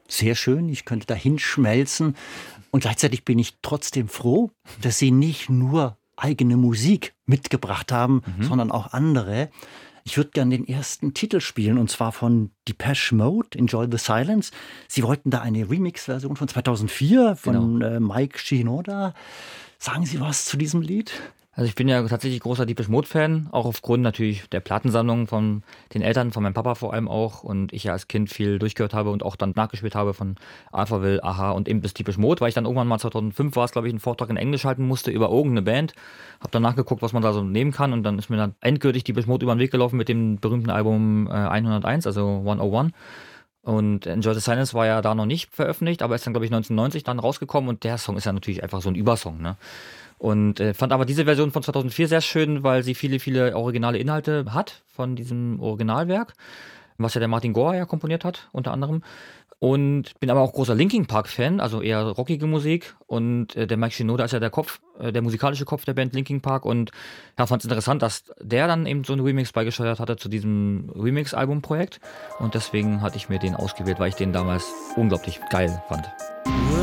sehr schön, ich könnte da hinschmelzen. Und gleichzeitig bin ich trotzdem froh, dass Sie nicht nur eigene Musik mitgebracht haben, sondern auch andere. Ich würde gerne den ersten Titel spielen, und zwar von Depeche Mode, Enjoy the Silence. Sie wollten da eine Remix-Version von 2004 von Mike Shinoda. Sagen Sie was zu diesem Lied? Also ich bin ja tatsächlich großer Depeche Mode-Fan, auch aufgrund natürlich der Plattensammlung von den Eltern, von meinem Papa vor allem auch. Und ich ja als Kind viel durchgehört habe und auch dann nachgespielt habe von Alphaville, Aha und eben bis Depeche Mode, weil ich dann irgendwann mal 2005 war es, glaube ich, einen Vortrag in Englisch halten musste über irgendeine Band. Habe dann nachgeguckt, was man da so nehmen kann, und dann ist mir dann endgültig Depeche Mode über den Weg gelaufen mit dem berühmten Album 101, also 101. Und Enjoy the Silence war ja da noch nicht veröffentlicht, aber ist dann, glaube ich, 1990 dann rausgekommen, und der Song ist ja natürlich einfach so ein Übersong, ne? Und fand aber diese Version von 2004 sehr schön, weil sie viele, viele originale Inhalte hat von diesem Originalwerk, was ja der Martin Gore ja komponiert hat, unter anderem. Und bin aber auch großer Linkin Park-Fan, also eher rockige Musik. Und der Mike Shinoda ist ja der Kopf, der musikalische Kopf der Band Linkin Park. Und ja, fand es interessant, dass der dann eben so einen Remix beigesteuert hatte zu diesem Remix-Album-Projekt. Und deswegen hatte ich mir den ausgewählt, weil ich den damals unglaublich geil fand.